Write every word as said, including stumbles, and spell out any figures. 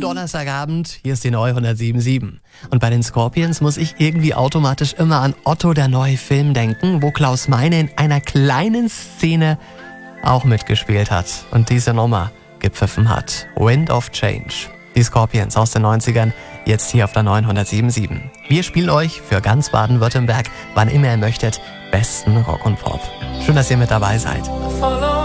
Donnerstagabend, hier ist die neue hundertsieben Komma sieben. Und bei den Scorpions muss ich irgendwie automatisch immer an Otto, der neue Film, denken, wo Klaus Meine in einer kleinen Szene auch mitgespielt hat und diese Nummer gepfiffen hat. Wind of Change. Die Scorpions aus den neunzigern, jetzt hier auf der neuen hundertsieben Komma sieben. Wir spielen euch für ganz Baden-Württemberg, wann immer ihr möchtet, besten Rock und Pop. Schön, dass ihr mit dabei seid.